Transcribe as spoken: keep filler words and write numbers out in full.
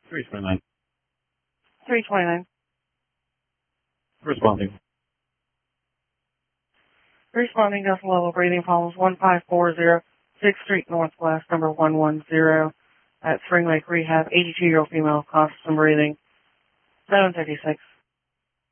three twenty-nine. three twenty-nine. Responding. Responding to level breathing problems one five four zero, sixth Street Northwest, number one one zero at Spring Lake Rehab, eighty-two-year-old female, constant breathing, seven thirty-six.